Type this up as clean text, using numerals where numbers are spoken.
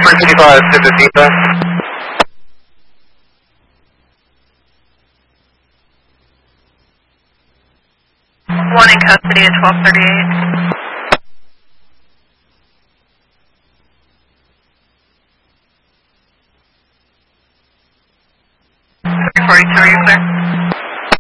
355, City Zeta. One in custody at 1238. 342, are you clear?